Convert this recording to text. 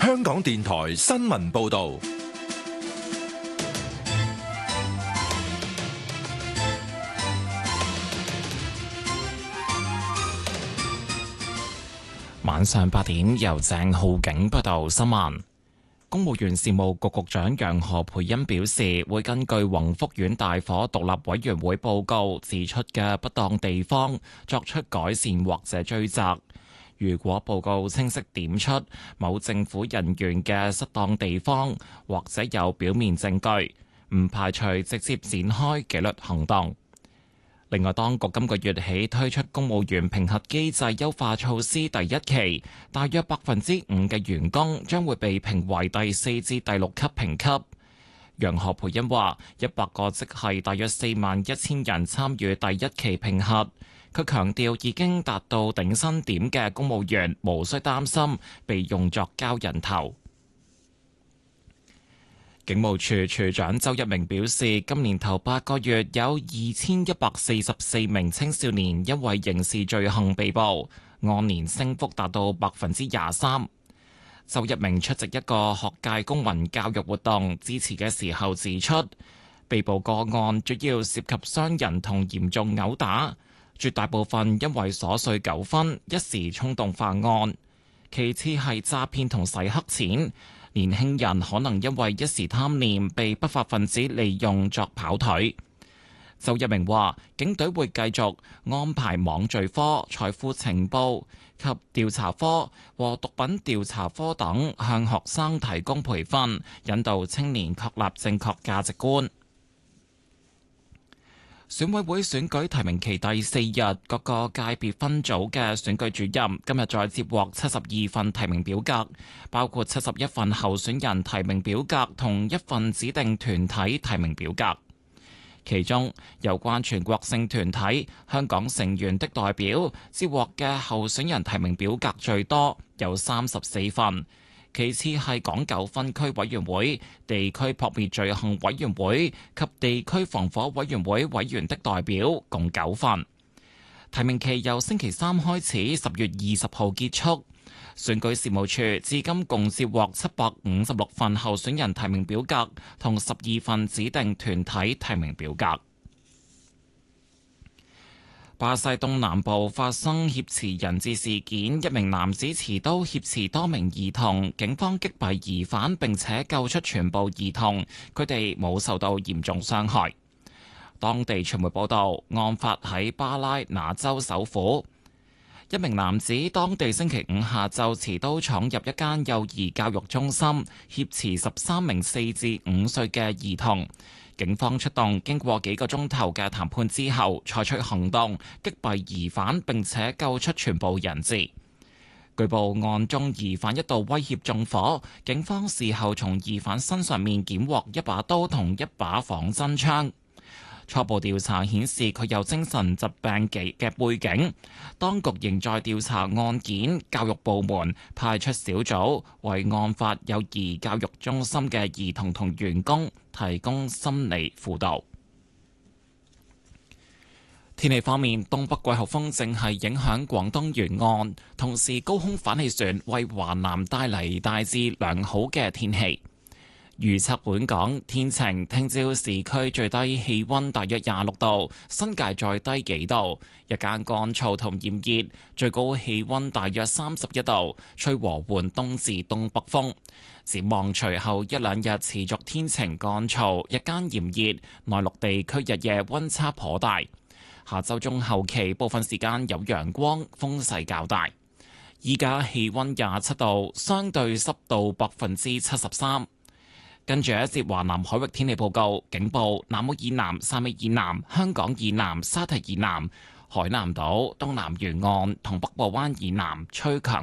香港電台新聞報道。 晚上8點，由鄭浩景報道新聞。公務員事務局局長楊何蓓茵表示，會根據宏福苑大火獨立委員會報告指出嘅不當地方作出改善或者追責。如果報告清晰點出某政府人員嘅失當地方，或者有表面證據，唔排除直接展開紀律行動。另外，當局今個月起推出公務員評核機制優化措施第1期，大約5%嘅員工將會被評為第4至第6級評級。楊何蓓茵話：100個職系大約41000人參與第1期評核。佢強調，已經達到頂薪點嘅公務員無需擔心被用作交人頭。警務處處長周一鳴表示，今年頭8個月有2144名青少年因為刑事罪行被捕，按年升幅達到23%。周一鳴出席一個學界公民教育活動致辭嘅時候指出，被捕個案主要涉及傷人同嚴重毆打，絕大部分因為瑣碎糾紛一時衝動犯案，其次係詐騙同洗黑錢。年輕人可能因為一時貪念被不法分子利用作跑腿。周一鳴話，警隊會繼續安排網罪科、財富情報及調查科和毒品調查科等向學生提供培訓，引導青年確立正確價值觀。選委會選舉提名期第4日，各個界別分組嘅選舉主任今日再接獲72份提名表格，包括71份候選人提名表格同1份指定團體提名表格。其中有關全國性團體香港成員的代表接獲嘅候選人提名表格最多，有34份。其次係港9分區委員會、地區撲滅罪行委員會及地區防火委員會委員的代表，共9份。提名期由星期3開始，10月20號結束。選舉事務處至今共接獲756份候選人提名表格同12份指定團體提名表格。巴西東南部發生挾持人質事件，一名男子持刀挾持多名兒童，警方擊斃疑犯並且救出全部兒童，佢哋冇受到嚴重傷害。當地傳媒報道，案發喺巴拉那州首府。一名男子當地星期5下晝持刀闖入一間幼兒教育中心，挾持13名4至5歲嘅兒童。警方出動，經過幾個鐘頭嘅談判之後，採取行動擊斃疑犯，並且救出全部人質。據報案中疑犯一度威脅縱火，警方事後從疑犯身上面檢獲一把刀同一把仿真槍。初步調查顯示佢有精神疾病嘅背景，當局仍在調查案件。教育部門派出小組為案發幼兒教育中心嘅兒童同員工提供心理輔導。天氣方面，東北季候風正係影響廣東沿岸，同時高空反氣旋為華南帶嚟大致良好嘅天氣。預測本港天晴，聽朝市區最低氣溫大約26度，新界再低幾度，日間乾燥同炎熱，最高氣溫大約31度，吹和緩東至東北風。展望隨後1、2日持續天晴乾燥，日間炎熱，內陸地區日夜溫差頗大。下週中後期部分時間有陽光，風勢較大。依家氣溫27度，相對濕度73%。跟住一節華南海域天氣報告，警報：南澳以南、汕尾以南、香港以南、沙堤以南、海南島東南沿岸同北部灣以南吹強